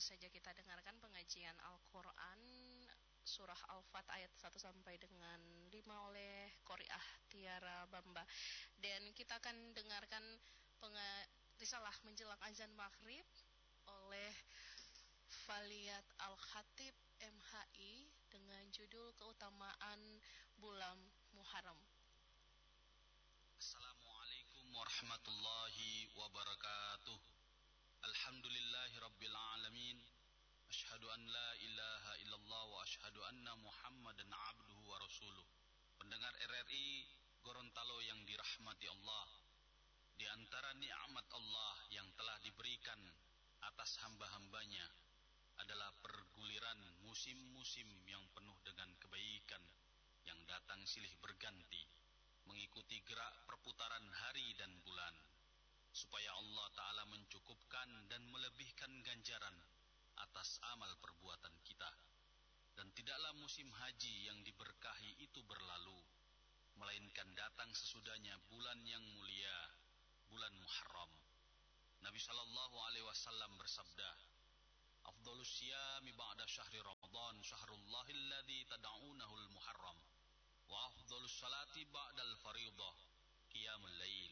saja kita dengarkan pengajian Al-Quran Surah Al-Fat ayat 1 sampai dengan 5 oleh Qori'ah Tiara Bamba. Dan kita akan dengarkan risalah menjelang azan maghrib oleh Faliyat Al-Khatib MHI dengan judul Keutamaan Bulan Muharram. Assalamualaikum warahmatullahi wabarakatuh. Alhamdulillahi rabbil alamin. Asyhadu an la ilaha illallah wa asyhadu anna Muhammadan abduhu wa rasuluh. Pendengar RRI Gorontalo yang dirahmati Allah, di antara nikmat Allah yang telah diberikan atas hamba-hambanya adalah perguliran musim-musim yang penuh dengan kebaikan yang datang silih berganti, mengikuti gerak perputaran hari dan bulan, supaya Allah Ta'ala mencukupkan dan melebihkan ganjaran atas amal perbuatan kita. Dan tidaklah musim haji yang diberkahi itu berlalu, melainkan datang sesudahnya bulan yang mulia, bulan Muharram. Nabi sallallahu alaihi wasallam bersabda, "Afdhalus siyami ba'da syahri Ramadan syahrullahil ladzi tad'unahul Muharram, wa afdhalus salati ba'dal fariidah qiyamul lail."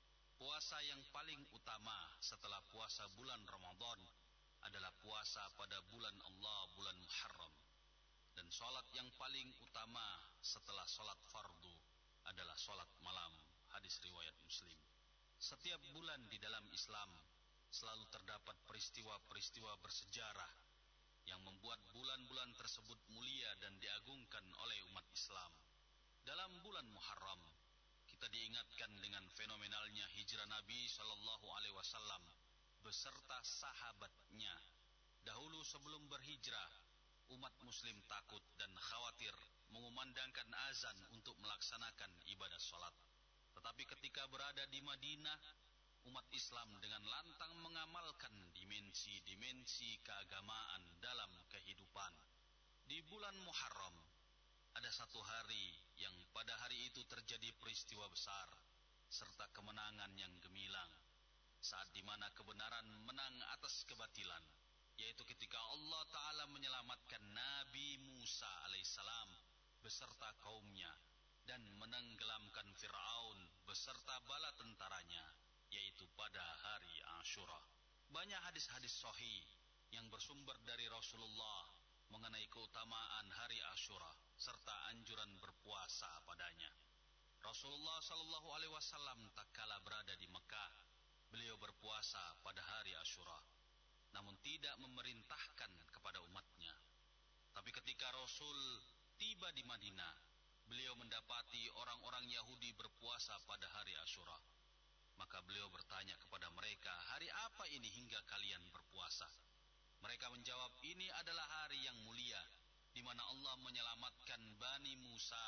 Puasa yang paling utama setelah puasa bulan Ramadan adalah puasa pada bulan Allah, bulan Muharram. Dan salat yang paling utama setelah salat fardu adalah salat malam. Hadis riwayat Muslim. Setiap bulan di dalam Islam selalu terdapat peristiwa-peristiwa bersejarah yang membuat bulan-bulan tersebut mulia dan diagungkan oleh umat Islam. Dalam bulan Muharram kita diingatkan dengan fenomenalnya hijrah Nabi sallallahu alaihi wasallam beserta sahabatnya. Dahulu sebelum berhijrah, umat muslim takut dan khawatir mengumandangkan azan untuk melaksanakan ibadah salat. Tetapi ketika berada di Madinah, umat Islam dengan lantang mengamalkan dimensi-dimensi keagamaan dalam kehidupan. Di bulan Muharram ada satu hari yang pada hari itu terjadi peristiwa besar serta kemenangan yang gemilang, saat dimana kebenaran menang atas kebatilan, yaitu ketika Allah Ta'ala menyelamatkan Nabi Musa alaihissalam beserta kaumnya dan menenggelamkan Fir'aun beserta bala tentaranya, yaitu pada hari Ashura. Banyak hadis-hadis sahih yang bersumber dari Rasulullah mengenai keutamaan hari Ashura serta anjuran berpuasa padanya. Rasulullah sallallahu alaihi wasallam tak kala berada di Mekah, beliau berpuasa pada hari Ashura, namun tidak memerintahkan kepada umatnya. Tapi ketika Rasul tiba di Madinah, beliau mendapati orang-orang Yahudi berpuasa pada hari Ashura. Maka beliau bertanya kepada mereka, "Hari apa ini hingga kalian berpuasa?" Mereka menjawab, "Ini adalah hari yang mulia, di mana Allah menyelamatkan Bani Musa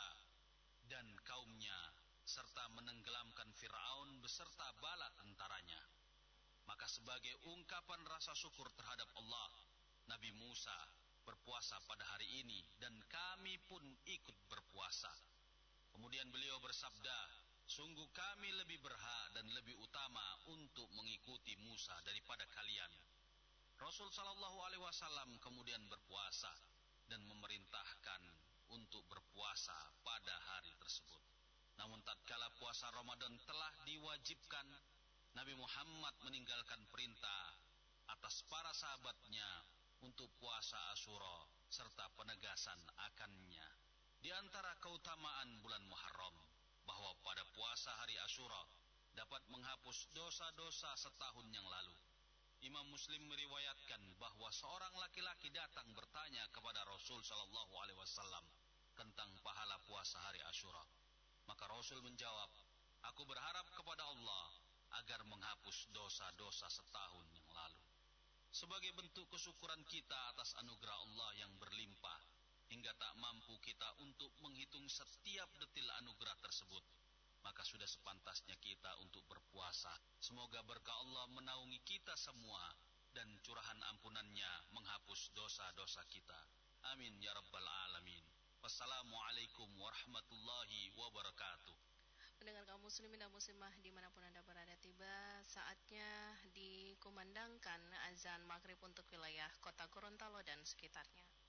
dan kaumnya, serta menenggelamkan Fir'aun beserta bala tentaranya. Maka sebagai ungkapan rasa syukur terhadap Allah, Nabi Musa berpuasa pada hari ini dan kami pun ikut berpuasa." Kemudian beliau bersabda, "Sungguh kami lebih berhak dan lebih utama untuk mengikuti Musa daripada kalian." Rasul sallallahu alaihi wasallam kemudian berpuasa dan memerintahkan untuk berpuasa pada hari tersebut. Namun tatkala puasa Ramadan telah diwajibkan, Nabi Muhammad meninggalkan perintah atas para sahabatnya untuk puasa Asyura serta penegasan akannya. Di antara keutamaan bulan Muharram bahwa pada puasa hari Asyura dapat menghapus dosa-dosa setahun yang lalu. Imam Muslim meriwayatkan bahwa seorang laki-laki datang bertanya kepada Rasul sallallahu alaihi wasallam tentang pahala puasa hari Asyura. Maka Rasul menjawab, "Aku berharap kepada Allah agar menghapus dosa-dosa setahun yang lalu." Sebagai bentuk kesyukuran kita atas anugerah Allah yang berlimpah, hingga tak mampu kita untuk menghitung setiap detil anugerah tersebut, maka sudah sepantasnya kita untuk berpuasa. Semoga berkah Allah menaungi kita semua dan curahan ampunannya menghapus dosa-dosa kita. Amin ya rabbal alamin. Wassalamualaikum warahmatullahi wabarakatuh. Pendengar kaum muslimin dan muslimah dimanapun Anda berada, tiba saatnya dikumandangkan azan maghrib untuk wilayah kota sekitarnya.